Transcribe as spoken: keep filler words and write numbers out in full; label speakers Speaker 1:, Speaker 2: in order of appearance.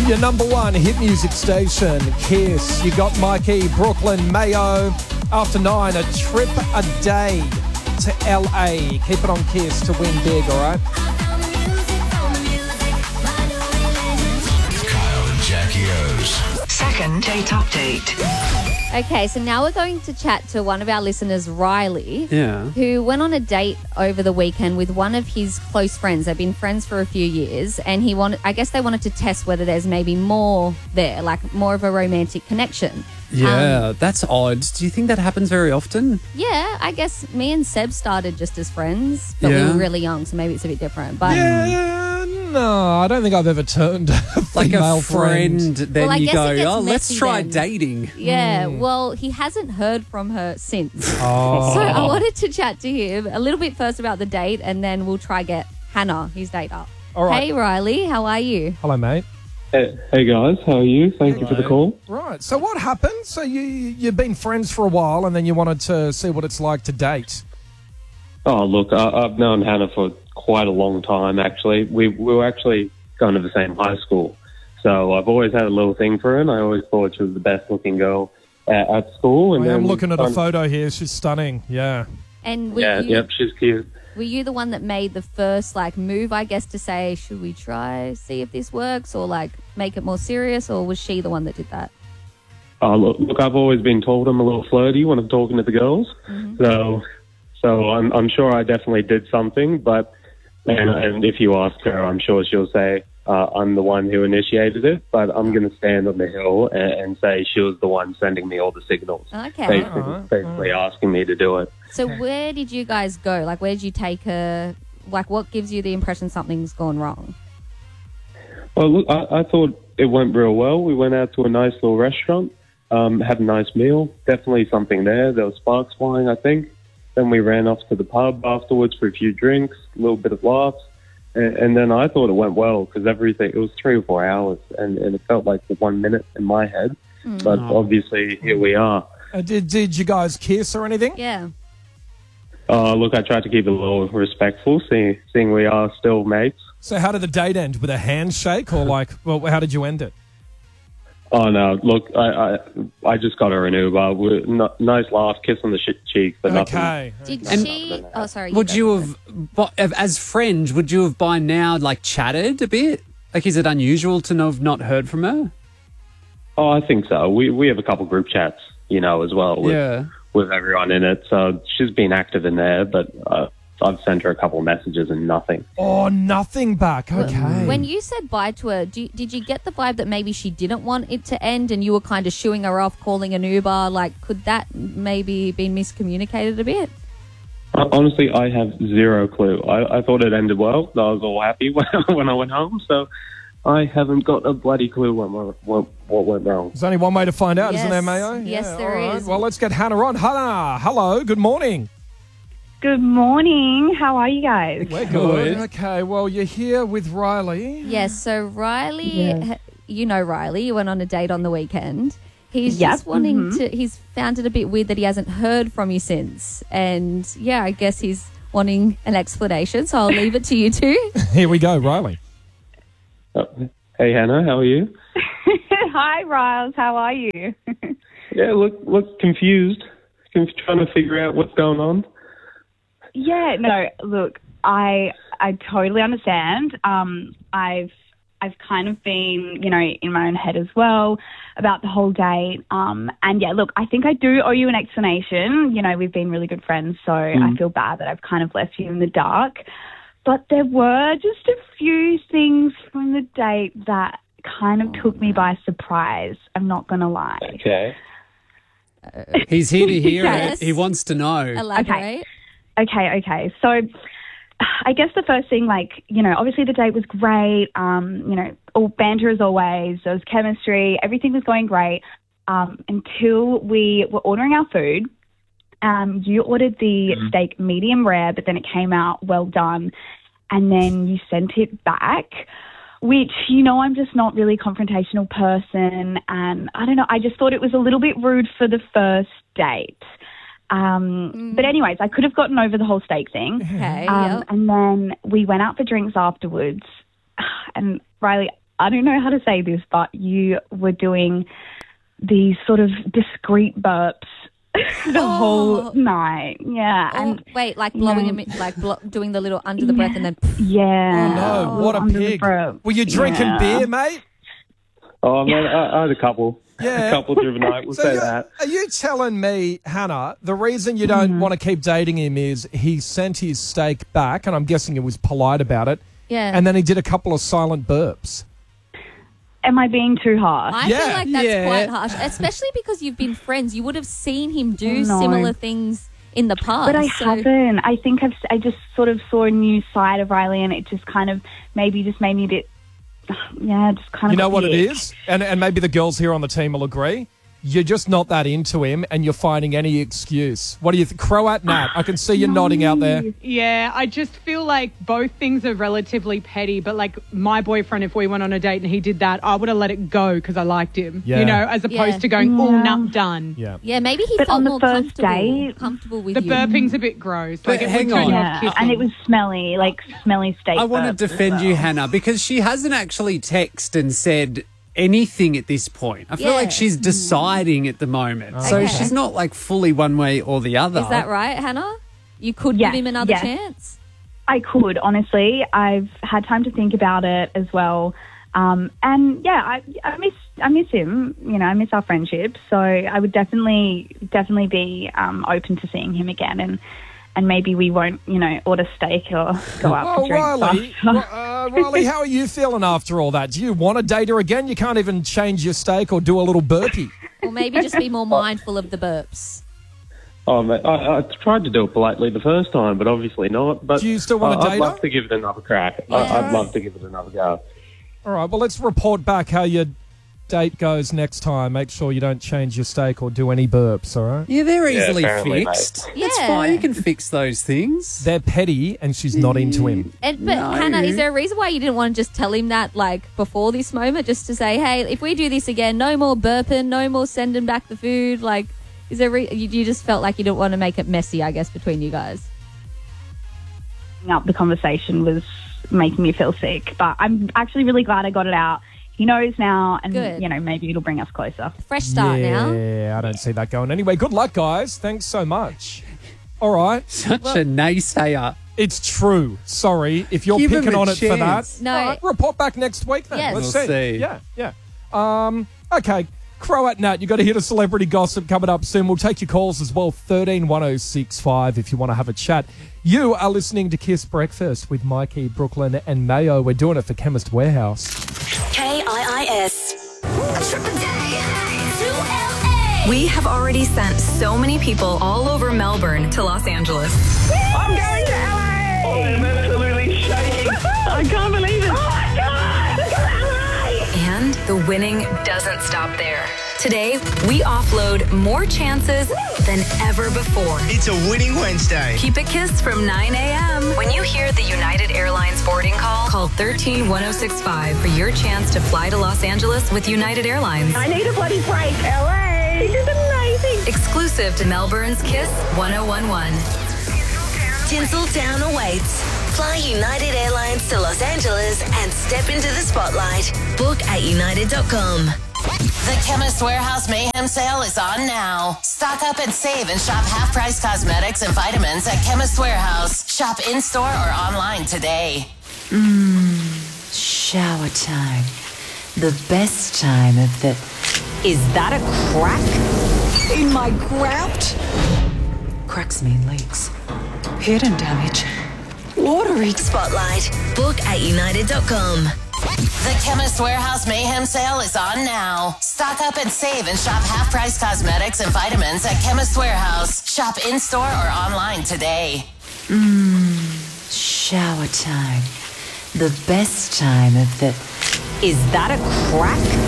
Speaker 1: Your number one hit music station, Kiss. You got Mikey, Brooklyn, Mayo. After nine, a trip a day to L A. Keep it on Kiss to win big, all right?
Speaker 2: Kyle and Jackie O's
Speaker 3: second date update.
Speaker 4: Okay, so now we're going to chat to one of our listeners, Riley,
Speaker 5: Yeah.
Speaker 4: who went on a date over the weekend with one of his close friends. They've been friends for a few years, and he wanted, I guess they wanted to test whether there's maybe more there, like more of a romantic connection.
Speaker 5: Yeah,
Speaker 4: Um,
Speaker 5: that's odd. Do you think that happens very often?
Speaker 4: yeah, I guess me and Seb started just as friends, but we
Speaker 5: Yeah.
Speaker 4: were really young, so maybe it's a bit different. But
Speaker 1: Yeah, no, I don't think I've ever turned a
Speaker 5: Like
Speaker 1: female
Speaker 5: a friend, then
Speaker 4: Well, I
Speaker 5: you
Speaker 4: guess
Speaker 5: go,
Speaker 4: it gets
Speaker 5: oh, let's
Speaker 4: messy
Speaker 5: try
Speaker 4: then."
Speaker 5: dating.
Speaker 4: yeah, well, he hasn't heard from her since.
Speaker 1: Oh.
Speaker 4: So I wanted to chat to him a little bit first about the date, and then we'll try get Hannah, his date, up.
Speaker 1: All right.
Speaker 4: Hey, Riley, how are you?
Speaker 1: Hello, mate.
Speaker 6: Hey, hey guys, how are you? Thank you for the call.
Speaker 1: Right, so what happened? So you, you've been friends for a while and then you wanted to see what it's like to date.
Speaker 6: Oh, look, I, I've known Hannah for quite a long time, actually. We, we were actually going to the same high school. So I've always had a little thing for her, and I always thought she was the best-looking girl at, at school. And
Speaker 1: I am
Speaker 6: then-
Speaker 1: looking at a photo here. She's stunning. Yeah.
Speaker 4: And were,
Speaker 6: Yeah,
Speaker 4: you,
Speaker 6: yep, she's cute.
Speaker 4: were you the one that made the first like move, I guess, to say, should we try, see if this works, or like make it more serious, or was she the one that did that?
Speaker 6: Oh, look, look, I've always been told I'm a little flirty when I'm talking to the girls.
Speaker 4: Mm-hmm.
Speaker 6: So so I'm, I'm sure I definitely did something. But and, and if you ask her, I'm sure she'll say uh, I'm the one who initiated it. But I'm going to stand on the hill and, and say she was the one sending me all the signals.
Speaker 4: Okay.
Speaker 6: Basically,
Speaker 1: Alright.
Speaker 6: basically asking me to do it.
Speaker 4: So where did you guys go? Like, where did you take her? Like, what gives you the impression something's gone wrong?
Speaker 6: Well, look, I, I thought it went real well. We went out to a nice little restaurant, um, had a nice meal. Definitely something there. There was sparks flying, I think. Then we ran off to the pub afterwards for a few drinks, a little bit of laughs. And, and then I thought it went well because everything, it was three or four hours and, and it felt like one minute in my head. But obviously, here we are.
Speaker 1: Uh, did, did you guys kiss or anything?
Speaker 4: Yeah.
Speaker 6: Uh, look, I tried to keep it a little respectful, seeing, seeing we are still mates.
Speaker 1: So how did the date end? With a handshake or like, well, how did you end it?
Speaker 6: Oh, no, look, I I, I just got her an Uber. We, n- nice laugh, kiss on the sh- cheek, but nothing.
Speaker 1: Okay.
Speaker 4: Did
Speaker 5: And-
Speaker 4: she? Oh, sorry.
Speaker 5: Would
Speaker 4: go
Speaker 5: you
Speaker 4: for it.
Speaker 5: have, bu- as friends, would you have by now like chatted a bit? Like, is it unusual to know have not heard from her?
Speaker 6: Oh, I think so. We we have a couple group chats, you know, as well with,
Speaker 5: Yeah.
Speaker 6: with everyone in it. So she's been active in there, but uh, I've sent her a couple of messages and nothing.
Speaker 1: Oh, nothing back. Okay.
Speaker 4: When you said bye to her, do, did you get the vibe that maybe she didn't want it to end and you were kind of shooing her off, calling an Uber? Like, could that maybe been miscommunicated a bit?
Speaker 6: Uh, honestly, I have zero clue. I, I thought it ended well. I was all happy when, when I went home. So I haven't got a bloody clue what, what, what went wrong.
Speaker 1: There's only one way to find out, isn't there,
Speaker 4: Yes.
Speaker 1: Mayo?
Speaker 4: Yes,
Speaker 1: Yeah,
Speaker 4: there
Speaker 1: all right.
Speaker 4: is.
Speaker 1: Well, let's get Hannah on. Hannah, hello. Good morning.
Speaker 7: Good morning. How are you guys?
Speaker 1: We're
Speaker 5: Good.
Speaker 1: good. Okay, well, you're here with Riley.
Speaker 4: Yes, so Riley,
Speaker 7: Yes.
Speaker 4: you know Riley, you went on a date on the weekend. He's
Speaker 7: Yep,
Speaker 4: just wanting
Speaker 7: mhm.
Speaker 4: to, he's found it a bit weird that he hasn't heard from you since. And yeah, I guess he's wanting an explanation, so I'll leave it to you two.
Speaker 1: Here we go, Riley.
Speaker 6: Uh, hey, Hannah, how are you?
Speaker 7: Hi, Riles. How are you?
Speaker 6: Yeah, look, look confused. Conf- trying to figure out what's going on.
Speaker 7: Yeah, no, look, I I totally understand. Um, I've I've kind of been, you know, in my own head as well about the whole date. Um, and yeah, look, I think I do owe you an explanation. You know, we've been really good friends, so I feel bad that I've kind of left you in the dark. But there were just a few things from the date that kind of took me by surprise. I'm not going to lie.
Speaker 6: Okay.
Speaker 5: He's here to hear
Speaker 4: Yes.
Speaker 5: it. He wants to know.
Speaker 4: Elaborate.
Speaker 7: Okay, okay. So I guess the first thing, like, you know, obviously the date was great. Um, you know, all banter as always. There was chemistry. Everything was going great um, until we were ordering our food. Um, you ordered the steak medium rare, but then it came out well done. And then you sent it back, which, you know, I'm just not really a confrontational person. And I don't know, I just thought it was a little bit rude for the first date. Um, But anyways, I could have gotten over the whole steak thing.
Speaker 4: Okay,
Speaker 7: Um,
Speaker 4: yep.
Speaker 7: And then we went out for drinks afterwards. And Riley, I don't know how to say this, but you were doing these sort of discreet burps the
Speaker 4: Oh.
Speaker 7: whole night. Yeah.
Speaker 4: Oh,
Speaker 7: And
Speaker 4: wait, like blowing
Speaker 7: Yeah.
Speaker 4: him, like blo- doing the little under the breath and then.
Speaker 7: yeah.
Speaker 1: Oh, no, what a
Speaker 7: Under the
Speaker 1: pig.
Speaker 7: breath.
Speaker 1: Were you drinking
Speaker 7: Yeah.
Speaker 1: beer, mate?
Speaker 6: Oh, man, I, I had a couple.
Speaker 1: Yeah.
Speaker 6: A couple through the night, we'll
Speaker 1: So
Speaker 6: say
Speaker 1: you're-
Speaker 6: that.
Speaker 1: Are you telling me, Hannah, the reason you don't want to keep dating him is he sent his steak back, and I'm guessing he was polite about it,
Speaker 4: Yeah.
Speaker 1: and then he did a couple of silent burps?
Speaker 7: Am I being too harsh?
Speaker 4: I
Speaker 1: Yeah.
Speaker 4: feel like that's
Speaker 5: Yeah.
Speaker 4: quite harsh, especially because you've been friends. You would have seen him do
Speaker 7: No.
Speaker 4: similar things in the past.
Speaker 7: But I
Speaker 4: so-
Speaker 7: haven't. I think I've, I just sort of saw a new side of Riley, and it just kind of maybe just made me a bit, yeah, just kind of.
Speaker 1: You know what it
Speaker 7: ick.
Speaker 1: is? And, and maybe the girls here on the team will agree. You're just not that into him, and you're finding any excuse. What do you think? Croat Nat, I can see you nodding out there.
Speaker 8: Yeah, I just feel like both things are relatively petty, but like my boyfriend, if we went on a date and he did that, I would have let it go because I liked him,
Speaker 1: Yeah.
Speaker 8: you know, as opposed
Speaker 4: Yeah.
Speaker 8: to going, oh,
Speaker 7: Yeah.
Speaker 8: nut, done.
Speaker 1: Yeah.
Speaker 4: Yeah, maybe he
Speaker 7: But
Speaker 4: felt
Speaker 7: on the
Speaker 4: more
Speaker 7: first
Speaker 4: comfortable,
Speaker 7: date-
Speaker 4: comfortable with
Speaker 8: The
Speaker 4: you.
Speaker 8: burping's a bit gross.
Speaker 5: But
Speaker 8: Like it
Speaker 5: hang
Speaker 8: would turn you
Speaker 5: on.
Speaker 8: off
Speaker 7: Yeah,
Speaker 8: kissing.
Speaker 7: and it was smelly, like smelly steak.
Speaker 5: I want
Speaker 7: burps
Speaker 5: to
Speaker 7: as
Speaker 5: defend
Speaker 7: well.
Speaker 5: you, Hannah, because she hasn't actually texted and said anything at this point. I feel
Speaker 4: Yeah.
Speaker 5: like she's deciding at the moment. So
Speaker 4: Okay.
Speaker 5: she's not like fully one way or the other.
Speaker 4: Is that right, Hannah? You could
Speaker 7: Yes,
Speaker 4: give him another
Speaker 7: yes.
Speaker 4: chance?
Speaker 7: I could, honestly. I've had time to think about it as well. Um, and yeah, I, I miss I miss him. You know, I miss our friendship. So I would definitely definitely be um, open to seeing him again, and and maybe we won't, you know, order steak or go out
Speaker 1: Oh,
Speaker 7: for drinks.
Speaker 1: Riley,
Speaker 7: after.
Speaker 1: uh, Riley, how are you feeling after all that? Do you want to date her again? You can't even change your steak or do a little burpee.
Speaker 4: Or maybe just be more mindful of the burps.
Speaker 6: Oh, mate, I, I tried to do it politely the first time, but obviously not. But
Speaker 1: Do you still wanna
Speaker 6: I,
Speaker 1: date
Speaker 6: I'd love
Speaker 1: her?
Speaker 6: to give it another crack.
Speaker 4: Yeah.
Speaker 6: I, I'd love to give it another go.
Speaker 1: All right, well, let's report back how your date goes next time. Make sure you don't change your steak or do any burps, all right?
Speaker 5: Yeah, they're
Speaker 6: Yeah,
Speaker 5: easily
Speaker 6: apparently,
Speaker 5: fixed.
Speaker 4: mate.
Speaker 5: That's
Speaker 4: Yeah.
Speaker 5: fine. You can fix those things.
Speaker 1: They're petty and she's not into him.
Speaker 4: And, but
Speaker 5: No.
Speaker 4: Hannah, is there a reason why you didn't want to just tell him that, like, before this moment, just to say, hey, if we do this again, no more burping, no more sending back the food? Like, is there re- you, you just felt like you didn't want to make it messy, I guess, between you guys?
Speaker 7: Up the conversation was making me feel sick, but I'm actually really glad I got it out. He knows now, and
Speaker 4: Good.
Speaker 7: you know, maybe it'll bring us closer.
Speaker 4: Fresh start
Speaker 1: yeah,
Speaker 4: now.
Speaker 1: I don't see that going. Anyway, good luck, guys. Thanks so much. All right.
Speaker 5: Such a naysayer.
Speaker 1: It's true. Sorry if you're
Speaker 5: Give him
Speaker 1: picking
Speaker 5: a
Speaker 1: on it for that.
Speaker 5: chance.
Speaker 4: No.
Speaker 1: All right, report back next week then.
Speaker 4: Yes.
Speaker 1: Let's
Speaker 5: We'll
Speaker 1: see.
Speaker 5: see.
Speaker 1: Yeah, yeah. Um, okay. Croat Nat, you got to hear the celebrity gossip coming up soon. We'll take your calls as well. thirteen one oh six five if you want to have a chat. You are listening to Kiss Breakfast with Mikey, Brooklyn, and Mayo. We're doing it for Chemist Warehouse.
Speaker 3: K I I S. We have already sent so many people all over Melbourne to Los Angeles.
Speaker 9: I'm going to L A! Oh, I'm absolutely shaking. I can't believe it. Oh, my God! Look at L A!
Speaker 3: And the winning doesn't stop there. Today, we offload more chances than ever before.
Speaker 2: It's a winning Wednesday.
Speaker 3: Keep it Kiss from nine a.m. When you hear the United Airlines boarding call, call one three one oh six five for your chance to fly to Los Angeles with United Airlines.
Speaker 9: I need a bloody break. L A! This is amazing.
Speaker 3: Exclusive to Melbourne's Kiss one oh one one.
Speaker 10: Tinseltown awaits. Fly United Airlines to Los Angeles and step into the spotlight. Book at united dot com.
Speaker 11: The Chemist Warehouse Mayhem Sale is on now. Stock up and save and shop half-price cosmetics and vitamins at Chemist Warehouse. Shop in-store or online today.
Speaker 12: Mmm, shower time. The best time of the... Is that a crack in my grout? Cracks mean leaks. Hidden damage. Watery.
Speaker 10: Spotlight. Book at united dot com.
Speaker 11: The Chemist Warehouse Mayhem Sale is on now. Stock up and save and shop half-price cosmetics and vitamins at Chemist Warehouse. Shop in-store or online today.
Speaker 12: Mmm, shower time. The best time of the... Is that a crack